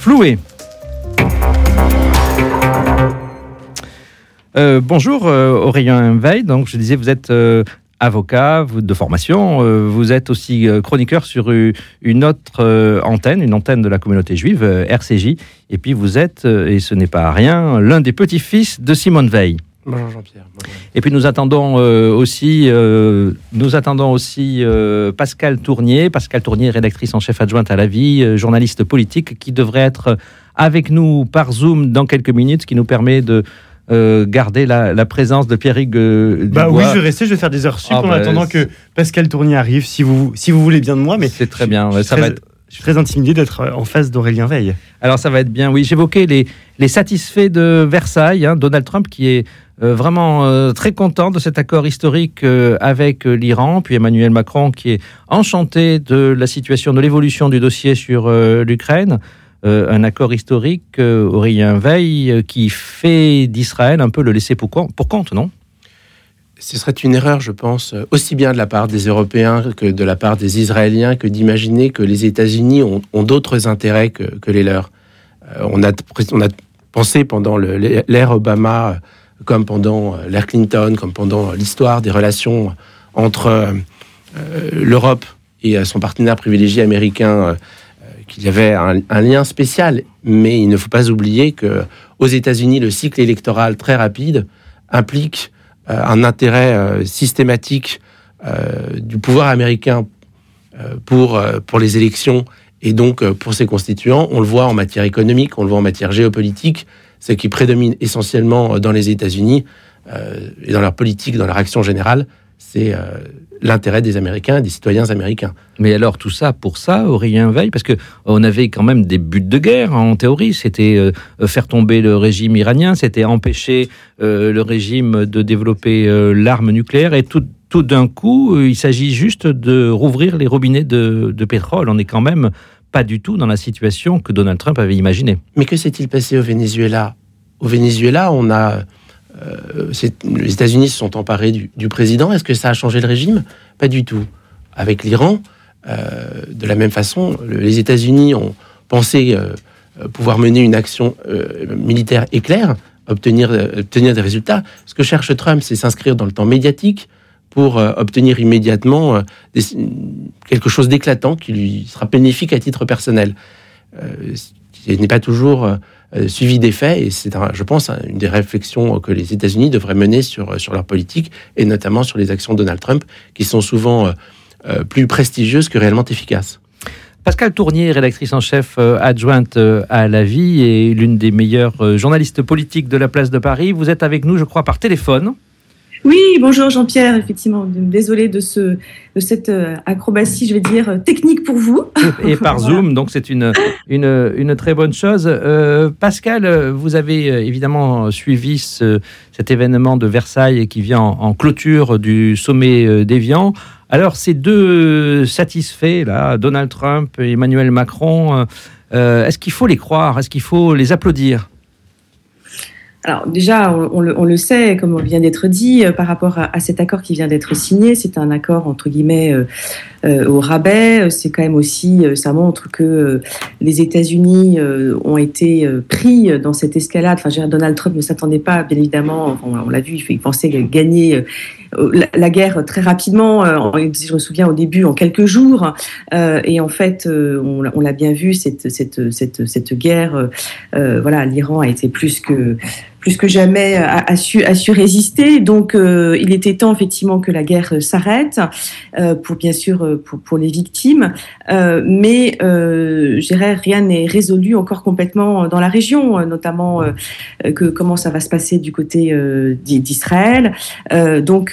Floué. Bonjour Aurélien Veil, donc je disais vous êtes avocat de formation, vous êtes aussi chroniqueur sur une autre antenne, une antenne de la communauté juive, RCJ, et puis vous êtes, et ce n'est pas rien, l'un des petits-fils de Simone Veil. Bonjour Jean-Pierre. Bonjour. Et puis nous attendons aussi Pascale Tournier, rédactrice en chef adjointe à La Vie, journaliste politique, qui devrait être avec nous par Zoom dans quelques minutes, ce qui nous permet de garder la présence de Pierrick Dubois. Oui, je vais rester, je vais faire des heures sup en attendant que Pascale Tournier arrive, si vous voulez bien de moi. Mais c'est très bien, ça va être... Je suis très intimidé d'être en face d'Aurélien Veil. Alors ça va être bien, oui. J'évoquais les satisfaits de Versailles, Donald Trump qui est vraiment très content de cet accord historique avec l'Iran, puis Emmanuel Macron qui est enchanté de la situation, de l'évolution du dossier sur l'Ukraine. Un accord historique, Aurélien Veil, qui fait d'Israël un peu le laisser pour compte, non ? Ce serait une erreur, je pense, aussi bien de la part des Européens que de la part des Israéliens, que d'imaginer que les États-Unis ont d'autres intérêts que les leurs. On a pensé pendant l'ère Obama, comme pendant l'ère Clinton, comme pendant l'histoire des relations entre l'Europe et son partenaire privilégié américain, qu'il y avait un lien spécial. Mais il ne faut pas oublier qu'aux États-Unis, le cycle électoral très rapide implique un intérêt systématique du pouvoir américain pour les élections et donc pour ses constituants. On le voit en matière économique, on le voit en matière géopolitique. Ce qui prédomine essentiellement dans les États-Unis et dans leur politique, dans leur action générale, c'est l'intérêt des Américains et des citoyens américains. Mais alors tout ça, pour ça, Aurélien Veil, parce qu'on avait quand même des buts de guerre en théorie, c'était faire tomber le régime iranien, c'était empêcher le régime de développer l'arme nucléaire, et tout d'un coup, il s'agit juste de rouvrir les robinets de pétrole. On n'est quand même pas du tout dans la situation que Donald Trump avait imaginée. Mais que s'est-il passé au Venezuela ? Au Venezuela, les États-Unis se sont emparés du président. Est-ce que ça a changé le régime ? Pas du tout. Avec l'Iran, de la même façon, les États-Unis ont pensé pouvoir mener une action militaire éclair, obtenir des résultats. Ce que cherche Trump, c'est s'inscrire dans le temps médiatique pour obtenir immédiatement quelque chose d'éclatant qui lui sera bénéfique à titre personnel. Il n'est pas toujours suivi des faits, et c'est, je pense, une des réflexions que les États-Unis devraient mener sur leur politique, et notamment sur les actions de Donald Trump, qui sont souvent plus prestigieuses que réellement efficaces. Pascale Tournier, rédactrice en chef adjointe à La Vie et l'une des meilleures journalistes politiques de la place de Paris. Vous êtes avec nous, je crois, par téléphone. Oui, bonjour Jean-Pierre, effectivement, désolé de cette acrobatie, je vais dire, technique pour vous. Et par Zoom, donc c'est une très bonne chose. Pascal, vous avez évidemment suivi cet événement de Versailles qui vient en clôture du sommet d'Évian. Alors, ces deux satisfaits, là, Donald Trump et Emmanuel Macron, est-ce qu'il faut les croire ? Est-ce qu'il faut les applaudir ? Alors déjà, on le sait, comme on vient d'être dit, par rapport à cet accord qui vient d'être signé, c'est un accord entre guillemets au rabais. C'est quand même aussi, ça montre que les États-Unis ont été pris dans cette escalade. Enfin, Donald Trump ne s'attendait pas, bien évidemment. On l'a vu, il pensait gagner la guerre très rapidement. Je me souviens au début en quelques jours, et en fait, on l'a bien vu cette guerre. Voilà, l'Iran a été plus que jamais a su résister. Donc, il était temps effectivement que la guerre s'arrête, pour bien sûr pour les victimes. Mais je dirais rien n'est résolu encore complètement dans la région, notamment comment ça va se passer du côté d'Israël. Donc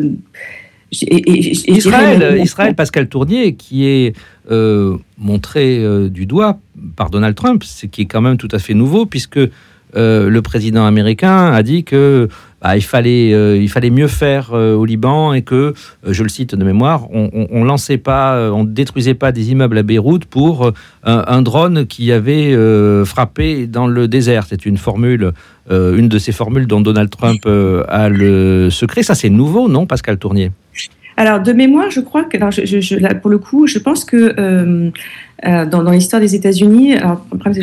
Israël, Pascal Tournier, qui est montré du doigt par Donald Trump, ce qui est quand même tout à fait nouveau, puisque le président américain a dit que il fallait mieux faire au Liban, et que, je le cite de mémoire, on lançait pas, on détruisait pas des immeubles à Beyrouth pour un drone qui avait frappé dans le désert. C'est une formule, une de ces formules dont Donald Trump a le secret. Ça, c'est nouveau, non, Pascal Tournier ? Alors, de mémoire, je crois que, alors, là, pour le coup, je pense que dans l'histoire des États-Unis, alors,